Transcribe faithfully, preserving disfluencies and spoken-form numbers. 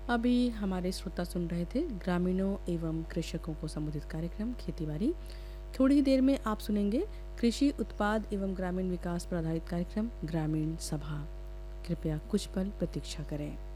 अभी हमारे श्रोता सुन रहे थे ग्रामीणों एवं कृषकों को संबोधित कार्यक्रम खेती-बारी। थोड़ी ही देर में आप सुनेंगे कृषि उत्पाद एवं ग्रामीण विकास पर आधारित कार्यक्रम ग्रामीण सभा। कृपया कुछ पल प्रतीक्षा करें।